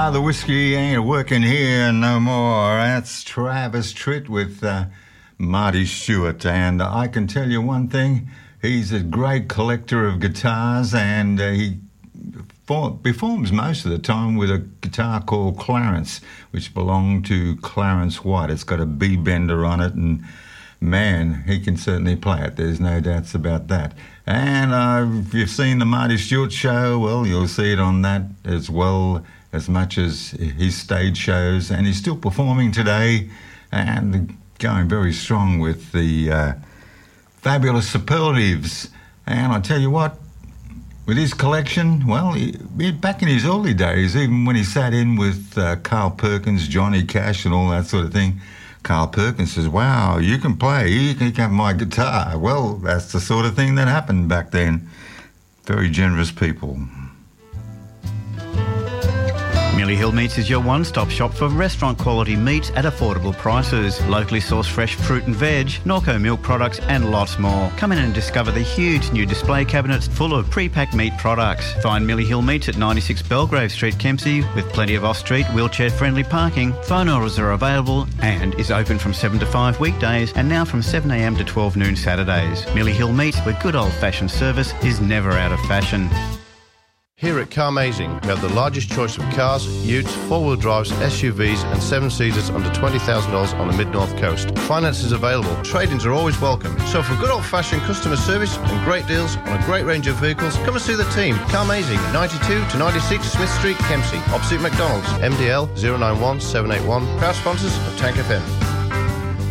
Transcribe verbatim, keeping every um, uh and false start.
Ah, the whiskey ain't working here no more. That's Travis Tritt with uh, Marty Stewart. And I can tell you one thing, he's a great collector of guitars, and uh, he for, performs most of the time with a guitar called Clarence, which belonged to Clarence White. It's got a B-bender on it, and man, he can certainly play it. There's no doubts about that. And uh, if you've seen the Marty Stewart show, well, you'll see it on that as well, as much as his stage shows. And he's still performing today and going very strong with the uh, Fabulous Superlatives. And I tell you what, with his collection, well, he, back in his early days, even when he sat in with uh, Carl Perkins, Johnny Cash and all that sort of thing, Carl Perkins says, wow, you can play, you can have my guitar. Well, that's the sort of thing that happened back then. Very generous people. Millie Hill Meats is your one-stop shop for restaurant-quality meats at affordable prices. Locally sourced fresh fruit and veg, Norco milk products and lots more. Come in and discover the huge new display cabinets full of pre-packed meat products. Find Millie Hill Meats at ninety-six Belgrave Street, Kempsey, with plenty of off-street, wheelchair-friendly parking. Phone orders are available and is open from seven to five weekdays and now from seven a m to twelve noon Saturdays. Millie Hill Meats, where good old-fashioned service is never out of fashion. Here at Carmazing, we have the largest choice of cars, utes, four-wheel drives, S U Vs and seven-seaters under twenty thousand dollars on the Mid-North Coast. Finance is available. Trade-ins are always welcome. So for good old-fashioned customer service and great deals on a great range of vehicles, come and see the team. Carmazing, ninety-two to ninety-six Smith Street, Kempsey, opposite McDonald's. M D L zero nine one seven eight one. Proud sponsors of Tank F M.